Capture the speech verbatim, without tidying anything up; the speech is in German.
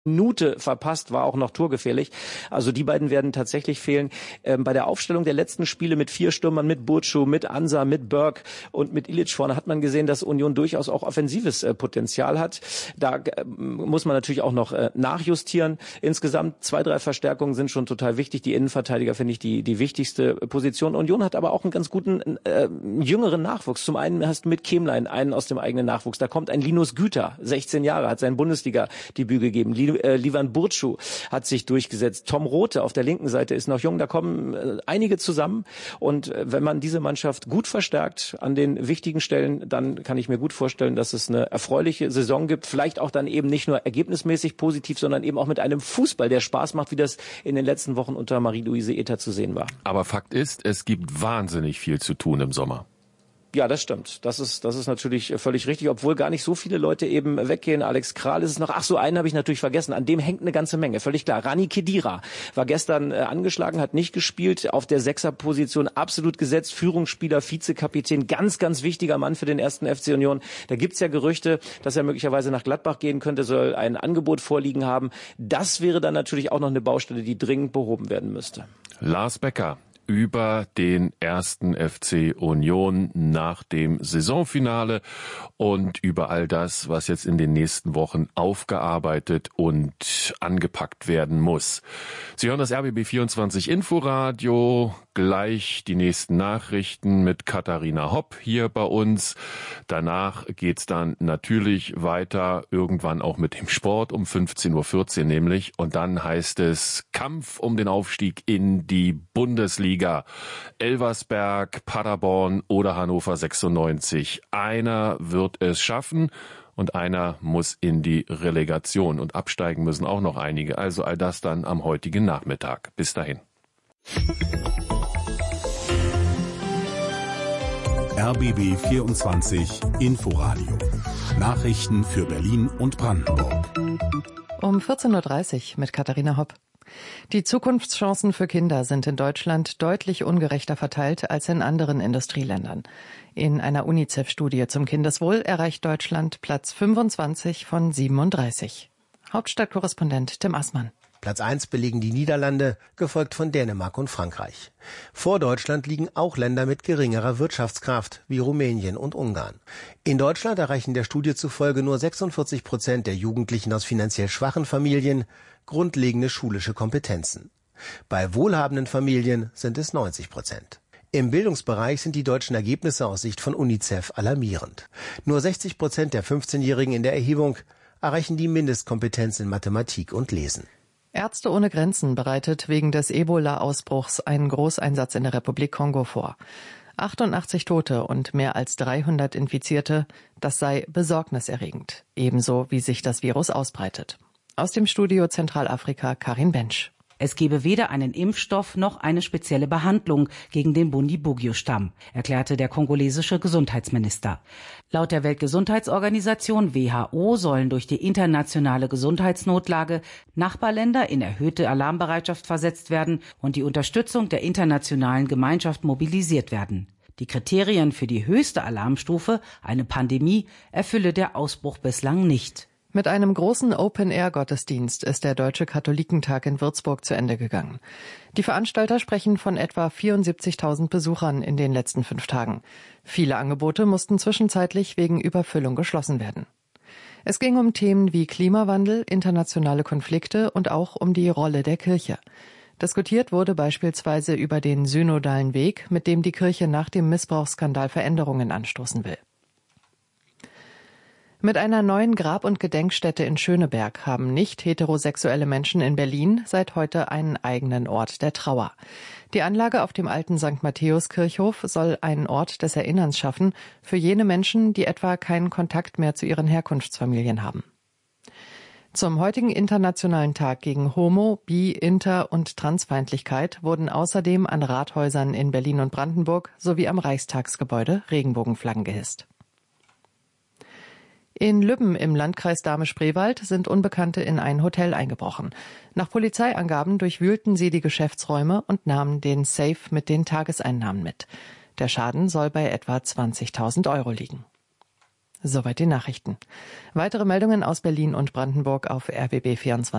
Minute verpasst, war auch noch torgefährlich. Also die beiden werden tatsächlich fehlen. Ähm, bei der Aufstellung der letzten Spiele mit vier Stürmern, mit Burcu, mit Ansa, mit Burke und mit Ilic vorne hat man gesehen, dass Union durchaus auch offensives äh, Potenzial hat. Da äh, muss man natürlich auch noch äh, nachjustieren. Insgesamt zwei, drei Verstärkungen sind schon total wichtig. Die Innenverteidiger finde ich die die wichtigste Position. Union hat aber auch einen ganz guten äh, jüngeren Nachwuchs. Zum einen hast du mit Kemlein einen aus dem eigenen Nachwuchs. Da kommt ein Linus Güter, sechzehn Jahre, hat sein Bundesliga-Debüt gegeben. Äh, Livan Burcu hat sich durchgesetzt. Tom Rothe auf der linken Seite ist noch jung. Da kommen äh, einige zusammen. Und äh, wenn man diese Mannschaft gut verstärkt an den wichtigen Stellen, dann kann ich mir gut vorstellen, dass es eine erfreuliche Saison gibt. Vielleicht auch dann eben nicht nur ergebnismäßig positiv, sondern eben auch mit einem Fußball, der Spaß macht, wie das in den letzten Wochen unter Marie-Louise Ether zu sehen war. Aber Fakt ist, es gibt wahnsinnig viel zu tun im Sommer. Ja, das stimmt. Das ist, das ist natürlich völlig richtig, obwohl gar nicht so viele Leute eben weggehen. Alex Kral ist es noch. Ach so, einen habe ich natürlich vergessen. An dem hängt eine ganze Menge. Völlig klar. Rani Khedira war gestern äh, angeschlagen, hat nicht gespielt. Auf der Sechserposition absolut gesetzt. Führungsspieler, Vizekapitän. Ganz, ganz wichtiger Mann für den ersten F C Union. Da gibt's ja Gerüchte, dass er möglicherweise nach Gladbach gehen könnte, soll ein Angebot vorliegen haben. Das wäre dann natürlich auch noch eine Baustelle, die dringend behoben werden müsste. Lars Becker über den ersten F C Union nach dem Saisonfinale und über all das, was jetzt in den nächsten Wochen aufgearbeitet und angepackt werden muss. Sie hören das R B B vierundzwanzig Inforadio, gleich die nächsten Nachrichten mit Katharina Hopp hier bei uns. Danach geht's dann natürlich weiter, irgendwann auch mit dem Sport um fünfzehn Uhr vierzehn nämlich. Und dann heißt es Kampf um den Aufstieg in die Bundesliga. Elversberg, Paderborn oder Hannover sechsundneunzig. Einer wird es schaffen und einer muss in die Relegation. Und absteigen müssen auch noch einige. Also all das dann am heutigen Nachmittag. Bis dahin. R B B vierundzwanzig Inforadio. Nachrichten für Berlin und Brandenburg. Um vierzehn Uhr dreißig mit Katharina Hopp. Die Zukunftschancen für Kinder sind in Deutschland deutlich ungerechter verteilt als in anderen Industrieländern. In einer UNICEF-Studie zum Kindeswohl erreicht Deutschland Platz fünfundzwanzig von siebenunddreißig. Hauptstadtkorrespondent Tim Assmann. Platz eins belegen die Niederlande, gefolgt von Dänemark und Frankreich. Vor Deutschland liegen auch Länder mit geringerer Wirtschaftskraft, wie Rumänien und Ungarn. In Deutschland erreichen der Studie zufolge nur sechsundvierzig Prozent der Jugendlichen aus finanziell schwachen Familien grundlegende schulische Kompetenzen. Bei wohlhabenden Familien sind es neunzig Prozent. Im Bildungsbereich sind die deutschen Ergebnisse aus Sicht von UNICEF alarmierend. Nur sechzig Prozent der fünfzehnjährigen in der Erhebung erreichen die Mindestkompetenz in Mathematik und Lesen. Ärzte ohne Grenzen bereitet wegen des Ebola-Ausbruchs einen Großeinsatz in der Republik Kongo vor. achtundachtzig Tote und mehr als dreihundert Infizierte, das sei besorgniserregend, ebenso wie sich das Virus ausbreitet. Aus dem Studio Zentralafrika Karin Bensch. Es gebe weder einen Impfstoff noch eine spezielle Behandlung gegen den Bundibugyo-Stamm, erklärte der kongolesische Gesundheitsminister. Laut der Weltgesundheitsorganisation W H O sollen durch die internationale Gesundheitsnotlage Nachbarländer in erhöhte Alarmbereitschaft versetzt werden und die Unterstützung der internationalen Gemeinschaft mobilisiert werden. Die Kriterien für die höchste Alarmstufe, eine Pandemie, erfülle der Ausbruch bislang nicht. Mit einem großen Open-Air-Gottesdienst ist der Deutsche Katholikentag in Würzburg zu Ende gegangen. Die Veranstalter sprechen von etwa vierundsiebzigtausend Besuchern in den letzten fünf Tagen. Viele Angebote mussten zwischenzeitlich wegen Überfüllung geschlossen werden. Es ging um Themen wie Klimawandel, internationale Konflikte und auch um die Rolle der Kirche. Diskutiert wurde beispielsweise über den synodalen Weg, mit dem die Kirche nach dem Missbrauchsskandal Veränderungen anstoßen will. Mit einer neuen Grab- und Gedenkstätte in Schöneberg haben nicht heterosexuelle Menschen in Berlin seit heute einen eigenen Ort der Trauer. Die Anlage auf dem alten Sankt Matthäus-Kirchhof soll einen Ort des Erinnerns schaffen für jene Menschen, die etwa keinen Kontakt mehr zu ihren Herkunftsfamilien haben. Zum heutigen Internationalen Tag gegen Homo-, Bi-, Inter- und Transfeindlichkeit wurden außerdem an Rathäusern in Berlin und Brandenburg sowie am Reichstagsgebäude Regenbogenflaggen gehisst. In Lübben im Landkreis Dahme-Spreewald sind Unbekannte in ein Hotel eingebrochen. Nach Polizeiangaben durchwühlten sie die Geschäftsräume und nahmen den Safe mit den Tageseinnahmen mit. Der Schaden soll bei etwa zwanzigtausend Euro liegen. Soweit die Nachrichten. Weitere Meldungen aus Berlin und Brandenburg auf R B B vierundzwanzig.